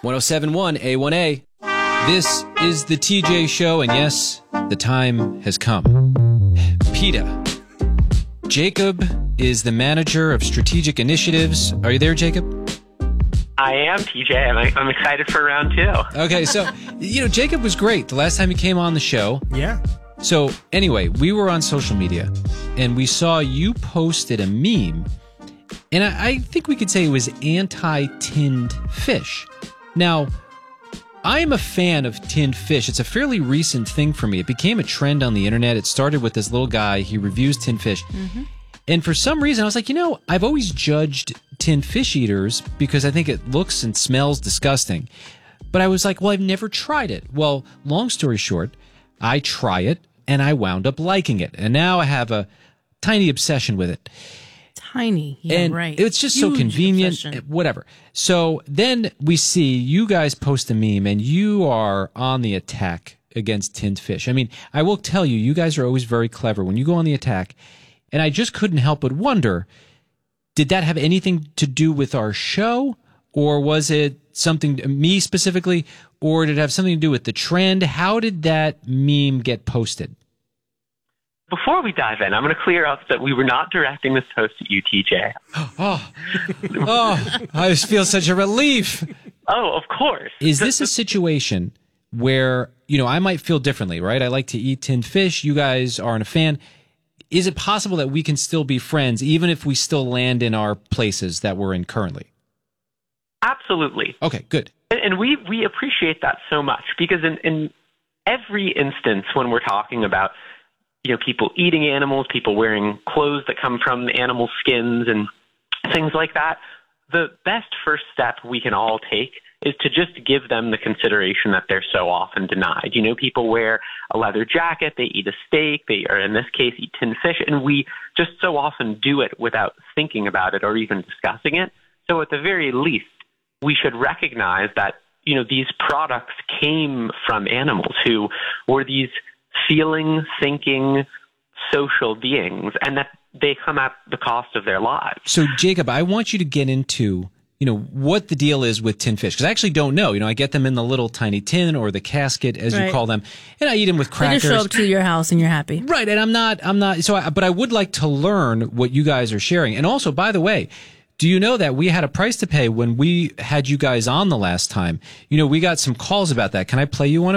1071 A1A. This is the TJ Show, and yes, the time has come. PETA. Jacob is the manager of strategic initiatives. Are you there, Jacob? I am, TJ. I'm excited for round two. Okay, so, Jacob was great the last time he came on the show. Yeah. So, anyway, we were on social media, and we saw you posted a meme, and I think we could say it was anti-tinned fish. Now, I am a fan of tinned fish. It's a fairly recent thing for me. It became a trend on the internet. It started with this little guy. He reviews tinned fish. Mm-hmm. And for some reason, I was like, I've always judged tinned fish eaters because I think it looks and smells disgusting. But I was like, well, I've never tried it. Well, long story short, I try it, and I wound up liking it. And now I have a tiny obsession with it. Tiny, yeah, and right. It's just Huge so convenient, obsession. Whatever. So then we see you guys post a meme, and you are on the attack against tinned fish. I mean, I will tell you, you guys are always very clever when you go on the attack. And I just couldn't help but wonder, did that have anything to do with our show? Or was it something, me specifically, or did it have something to do with the trend? How did that meme get posted? Before we dive in, I'm going to clear up that we were not directing this post at you, TJ. I just feel such a relief. Oh, of course. Is this a situation where, I might feel differently, right? I like to eat tinned fish. You guys aren't a fan. Is it possible that we can still be friends, even if we still land in our places that we're in currently? Absolutely. Okay, good. And we appreciate that so much because in every instance when we're talking about, people eating animals, people wearing clothes that come from animal skins and things like that, the best first step we can all take is to just give them the consideration that they're so often denied. People wear a leather jacket, they eat a steak, or in this case, eat tinned fish, and we just so often do it without thinking about it or even discussing it. So at the very least, we should recognize that, these products came from animals who were these feeling, thinking, social beings, and that they come at the cost of their lives. So, Jacob, I want you to get into what the deal is with tinned fish, because I actually don't know. I get them in the little tiny tin or the casket, as you call them, and I eat them with crackers. They just show up to your house and you're happy. Right, and I'm not, but I would like to learn what you guys are sharing. And also, by the way, do you know that we had a price to pay when we had you guys on the last time? We got some calls about that. Can I play you one?